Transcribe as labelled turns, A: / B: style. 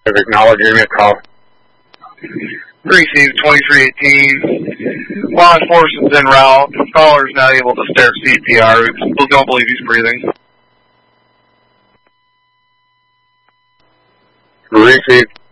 A: Acknowledging your call.
B: Received 2318. Law enforcement's en route. The caller's not able to start CPR. We don't believe he's breathing.
A: Received.